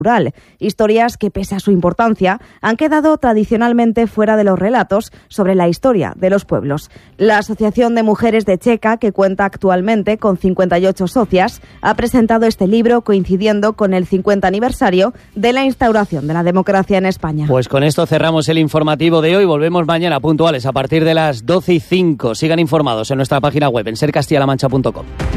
rural. Historias que, pese a su importancia, han quedado tradicionalmente fuera de los relatos sobre la historia de los pueblos. La Asociación de Mujeres de Checa, que cuenta actualmente con 58 socias, ha presentado este libro coincidiendo con el 50 aniversario de la instauración de la democracia en España. Pues con esto cerramos el informativo de hoy. Volvemos mañana puntuales a partir de las 12:05. Sigan informados en nuestra página web en sercastillalamancha.com.